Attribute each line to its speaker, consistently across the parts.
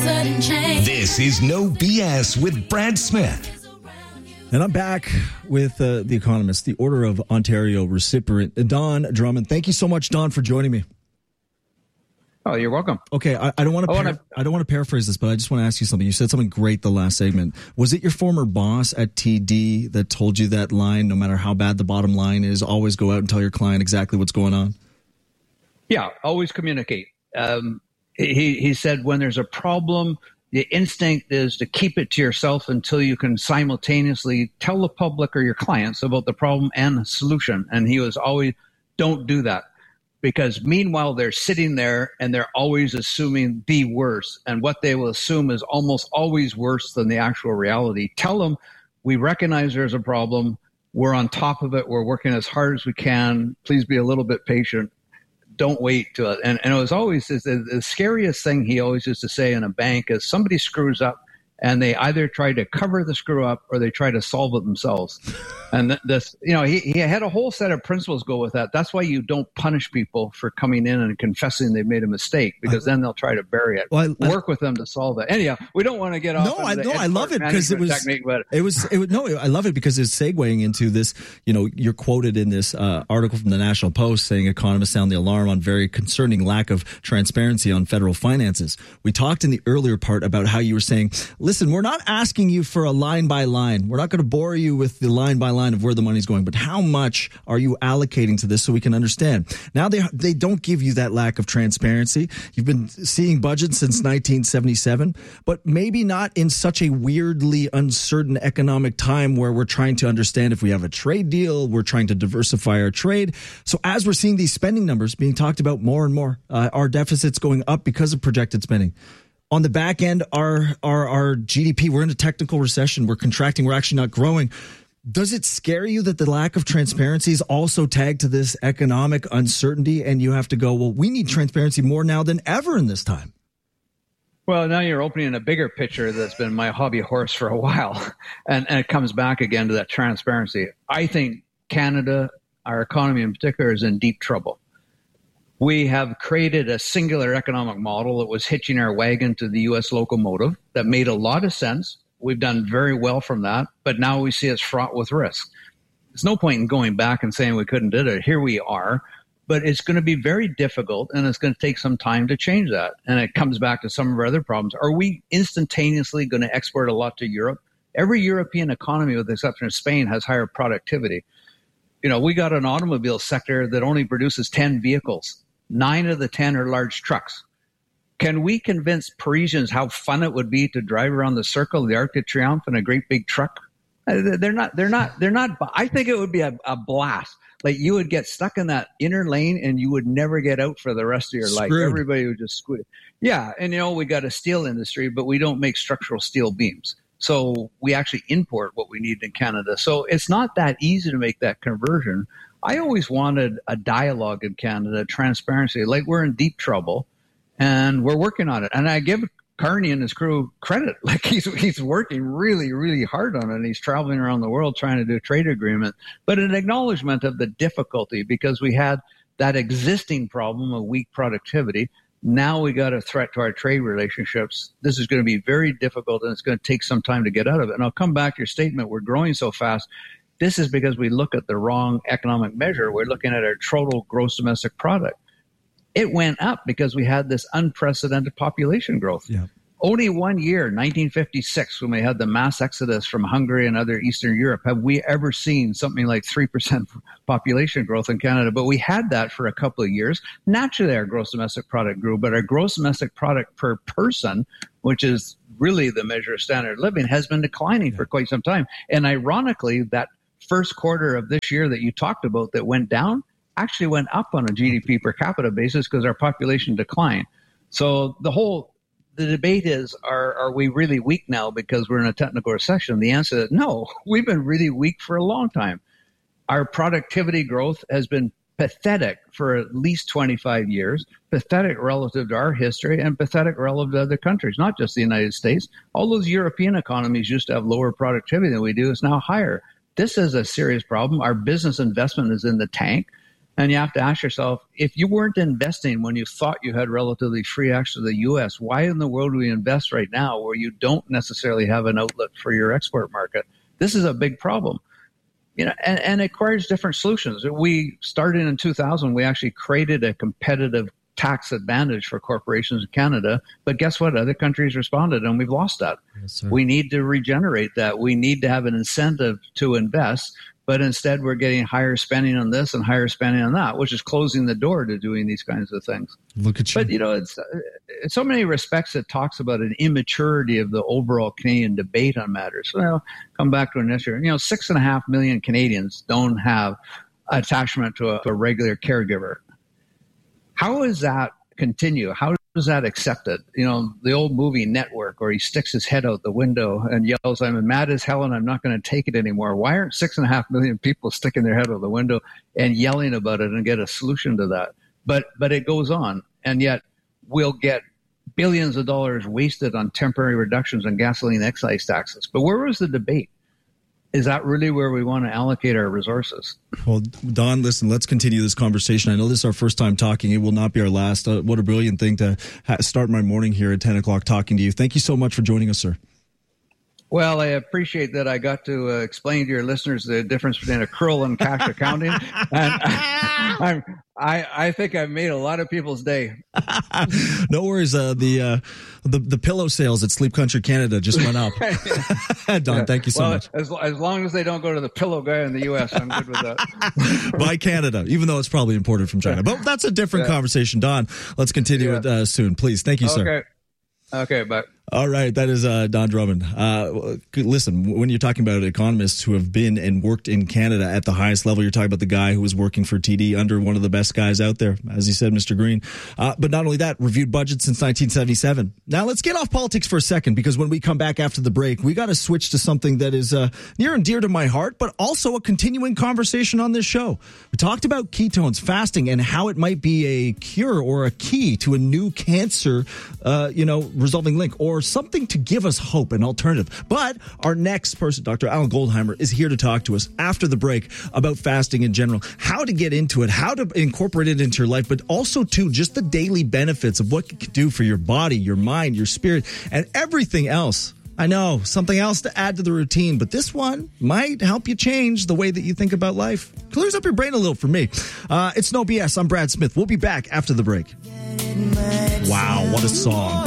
Speaker 1: sudden change.
Speaker 2: This is No BS with Brad Smith.
Speaker 3: And I'm back with The Economist, the Order of Ontario recipient, Don Drummond. Thank you so much, Don, for joining me.
Speaker 4: Oh, you're welcome.
Speaker 3: Okay, I don't want to paraphrase this, but I just want to ask you something. You said something great the last segment. Was it your former boss at TD that told you that line, no matter how bad the bottom line is, always go out and tell your client exactly what's going on?
Speaker 4: Yeah, always communicate. He said when there's a problem, the instinct is to keep it to yourself until you can simultaneously tell the public or your clients about the problem and the solution. And he was always, don't do that. Because meanwhile, they're sitting there and they're always assuming the worst. And what they will assume is almost always worse than the actual reality. Tell them, we recognize there's a problem. We're on top of it. We're working as hard as we can. Please be a little bit patient. Don't wait to it. And it was always the scariest thing he always used to say in a bank is somebody screws up and they either try to cover the screw up or they try to solve it themselves. And this, he had a whole set of principles go with that. That's why you don't punish people for coming in and confessing they've made a mistake, because then they'll try to bury it. Work with them to solve it. Anyhow, we don't want to get off.
Speaker 3: I love it because I love it because it's segueing into this. You're quoted in this article from the National Post saying economists sound the alarm on very concerning lack of transparency on federal finances. We talked in the earlier part about how you were saying, listen, we're not asking you for a line by line. We're not going to bore you with the line by line of where the money's going, but how much are you allocating to this so we can understand? Now they don't give you that lack of transparency. You've been seeing budgets since 1977, but maybe not in such a weirdly uncertain economic time where we're trying to understand if we have a trade deal, we're trying to diversify our trade. So as we're seeing these spending numbers being talked about more and more, our deficits going up because of projected spending. On the back end, our GDP, we're in a technical recession. We're contracting. We're actually not growing. Does it scare you that the lack of transparency is also tagged to this economic uncertainty? And you have to go, well, we need transparency more now than ever in this time.
Speaker 4: Well, now you're opening a bigger picture that's been my hobby horse for a while. And it comes back again to that transparency. I think Canada, our economy in particular, is in deep trouble. We have created a singular economic model that was hitching our wagon to the U.S. locomotive that made a lot of sense. We've done very well from that, but now we see it's fraught with risk. There's no point in going back and saying we couldn't do it. Here we are, but it's going to be very difficult, and it's going to take some time to change that. And it comes back to some of our other problems. Are we instantaneously going to export a lot to Europe? Every European economy, with the exception of Spain, has higher productivity. We got an automobile sector that only produces 10 vehicles. 9 of the 10 are large trucks. Can we convince Parisians how fun it would be to drive around the Circle of the Arc de Triomphe in a great big truck? They're not. I think it would be a blast. Like you would get stuck in that inner lane and you would never get out for the rest of your life. Everybody would just squeeze. Yeah. And we got a steel industry, but we don't make structural steel beams. So we actually import what we need in Canada. So it's not that easy to make that conversion. I always wanted a dialogue in Canada, transparency, like we're in deep trouble. And we're working on it. And I give Carney and his crew credit. Like he's working really, really hard on it. And he's traveling around the world trying to do a trade agreement. But an acknowledgement of the difficulty because we had that existing problem of weak productivity. Now we got a threat to our trade relationships. This is going to be very difficult and it's going to take some time to get out of it. And I'll come back to your statement. We're growing so fast. This is because we look at the wrong economic measure. We're looking at our total gross domestic product. It went up because we had this unprecedented population growth. Yeah. Only 1 year, 1956, when we had the mass exodus from Hungary and other Eastern Europe, have we ever seen something like 3% population growth in Canada. But we had that for a couple of years. Naturally, our gross domestic product grew, but our gross domestic product per person, which is really the measure of standard of living, has been declining for quite some time. And ironically, that first quarter of this year that you talked about that went down, actually went up on a GDP per capita basis because our population declined. So the debate is, are we really weak now because we're in a technical recession? The answer is no, we've been really weak for a long time. Our productivity growth has been pathetic for at least 25 years, pathetic relative to our history and pathetic relative to other countries, not just the United States. All those European economies used to have lower productivity than we do. It's now higher. This is a serious problem. Our business investment is in the tank. And you have to ask yourself, if you weren't investing when you thought you had relatively free access to the U.S., why in the world do we invest right now where you don't necessarily have an outlet for your export market? This is a big problem. And it requires different solutions. We started in 2000. We actually created a competitive tax advantage for corporations in Canada. But guess what? Other countries responded, and we've lost that. Yes, we need to regenerate that. We need to have an incentive to invest. But instead, we're getting higher spending on this and higher spending on that, which is closing the door to doing these kinds of things.
Speaker 3: Look at you.
Speaker 4: But, it's in so many respects, it talks about an immaturity of the overall Canadian debate on matters. So I'll come back to an issue. 6.5 million Canadians don't have attachment to a regular caregiver. How does that continue? How is that accepted? The old movie Network, where he sticks his head out the window and yells, "I'm mad as hell and I'm not going to take it anymore." Why aren't 6.5 million people sticking their head out the window and yelling about it and get a solution to that? But it goes on, and yet we'll get billions of dollars wasted on temporary reductions in gasoline excise taxes. But where was the debate? Is that really where we want to allocate our resources?
Speaker 3: Well, Don, listen, let's continue this conversation. I know this is our first time talking. It will not be our last. What a brilliant thing to start my morning here at 10 o'clock talking to you. Thank you so much for joining us, sir.
Speaker 4: Well, I appreciate that I got to explain to your listeners the difference between accrual and cash accounting. And I think I've made a lot of people's day.
Speaker 3: No worries. The pillow sales at Sleep Country Canada just went up. Don, thank you so much.
Speaker 4: As long as they don't go to the pillow guy in the U.S., I'm good with that.
Speaker 3: Buy Canada, even though it's probably imported from China. But that's a different conversation. Don, let's continue it soon, please. Thank you, sir.
Speaker 4: Okay, bye.
Speaker 3: All right, that is Don Drummond. Listen, when you're talking about economists who have been and worked in Canada at the highest level, you're talking about the guy who was working for TD under one of the best guys out there, as he said, Mr. Green. But not only that, reviewed budget since 1977. Now, let's get off politics for a second, because when we come back after the break, we got to switch to something that is near and dear to my heart, but also a continuing conversation on this show. We talked about ketones, fasting, and how it might be a cure or a key to a new cancer, resolving link, or something to give us hope, an alternative. But our next person, Dr. Alan Goldheimer, is here to talk to us after the break about fasting in general, how to get into it, how to incorporate it into your life, but also, too, just the daily benefits of what it can do for your body, your mind, your spirit, and everything else. I know, something else to add to the routine, but this one might help you change the way that you think about life. Clears up your brain a little for me. It's No BS. I'm Brad Smith. We'll be back after the break. Wow, what a song.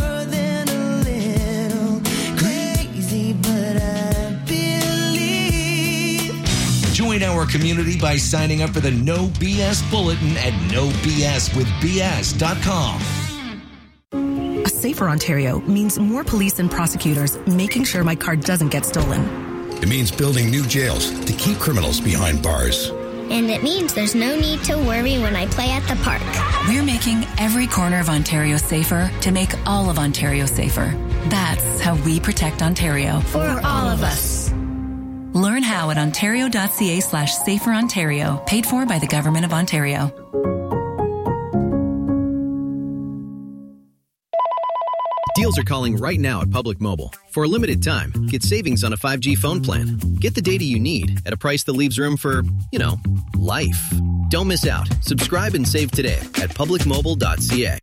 Speaker 2: Join our community by signing up for the No BS Bulletin at nobswithbs.com.
Speaker 1: A safer Ontario means more police and prosecutors making sure my car doesn't get stolen.
Speaker 5: It means building new jails to keep criminals behind bars.
Speaker 6: And it means there's no need to worry when I play at the park.
Speaker 1: We're making every corner of Ontario safer to make all of Ontario safer. That's how we protect Ontario.
Speaker 6: For all of us.
Speaker 1: Learn how at ontario.ca/saferontario, paid for by the Government of Ontario.
Speaker 7: Deals are calling right now at Public Mobile. For a limited time, get savings on a 5G phone plan. Get the data you need at a price that leaves room for, life. Don't miss out. Subscribe and save today at publicmobile.ca.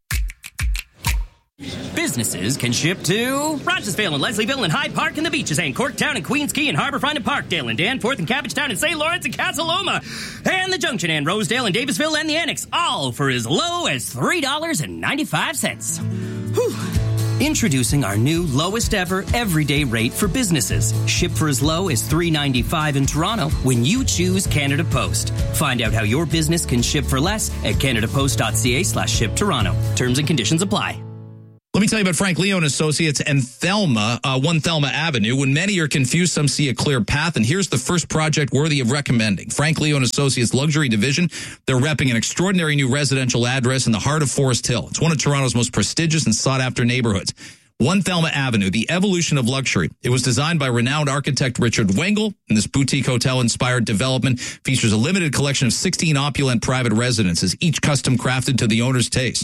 Speaker 8: Businesses can ship to Rochesville and Leslieville and Hyde Park and the Beaches and Corktown and Queens Quay and Harbourfront and Parkdale and Danforth and Cabbagetown and St. Lawrence and Casa Loma and the Junction and Rosedale and Davisville and the Annex, all for as low as $3.95. Whew. Introducing our new lowest ever everyday rate for businesses. Ship for as low as $3.95 in Toronto when you choose Canada Post. Find out how your business can ship for less at canadapost.ca/ship Toronto. Terms and conditions apply.
Speaker 9: Let me tell you about Frank Leo and Associates and Thelma, 1 Thelma Avenue. When many are confused, some see a clear path, and here's the first project worthy of recommending. Frank Leo and Associates Luxury Division. They're repping an extraordinary new residential address in the heart of Forest Hill. It's one of Toronto's most prestigious and sought-after neighborhoods. 1 Thelma Avenue, the evolution of luxury. It was designed by renowned architect Richard Wengel, and this boutique hotel-inspired development features a limited collection of 16 opulent private residences, each custom crafted to the owner's taste.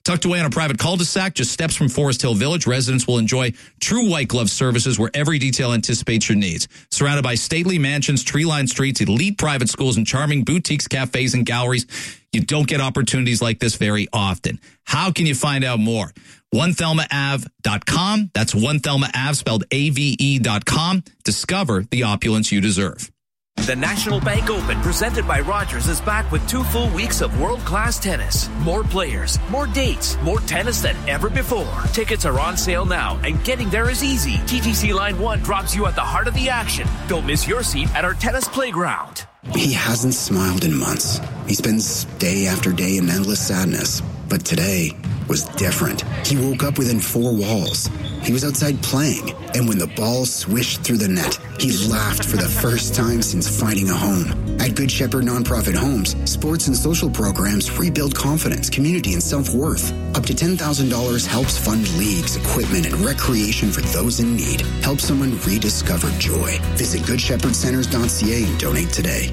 Speaker 9: Tucked away on a private cul-de-sac, just steps from Forest Hill Village, residents will enjoy true white glove services where every detail anticipates your needs. Surrounded by stately mansions, tree-lined streets, elite private schools, and charming boutiques, cafes, and galleries, you don't get opportunities like this very often. How can you find out more? OneThelmaAve.com. That's OneThelmaAve, spelled AVE.com. Discover the opulence you deserve.
Speaker 10: The National Bank Open, presented by Rogers, is back with 2 full weeks of world-class tennis. More players, more dates, more tennis than ever before. Tickets are on sale now, and getting there is easy. TTC Line 1 drops you at the heart of the action. Don't miss your seat at our tennis playground.
Speaker 11: He hasn't smiled in months. He spends day after day in endless sadness. But today was different. He woke up within 4 walls. He was outside playing, and when the ball swished through the net, he laughed for the first time since finding a home. At Good Shepherd Nonprofit Homes, sports and social programs rebuild confidence, community, and self-worth. Up to $10,000 helps fund leagues, equipment, and recreation for those in need. Help someone rediscover joy. Visit GoodShepherdCenters.ca and donate today.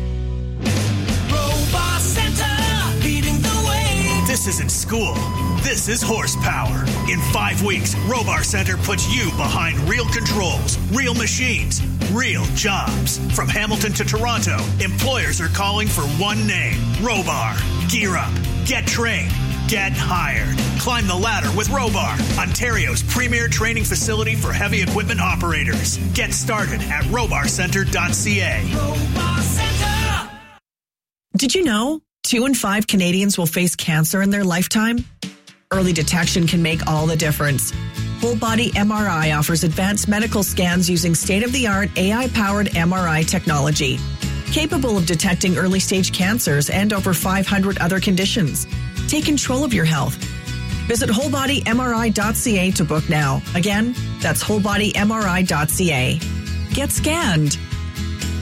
Speaker 12: Robot Center, leading the way. This isn't school. This is horsepower. In 5 weeks, Robar Center puts you behind real controls, real machines, real jobs. From Hamilton to Toronto, employers are calling for one name, Robar. Gear up, get trained, get hired. Climb the ladder with Robar, Ontario's premier training facility for heavy equipment operators. Get started at robarcenter.ca. Robar Center!
Speaker 13: Did you know 2 in 5 Canadians will face cancer in their lifetime? Early detection can make all the difference. Whole Body MRI offers advanced medical scans using state-of-the-art AI-powered MRI technology, capable of detecting early-stage cancers and over 500 other conditions. Take control of your health. Visit wholebodymri.ca to book now. Again, that's wholebodymri.ca. Get scanned.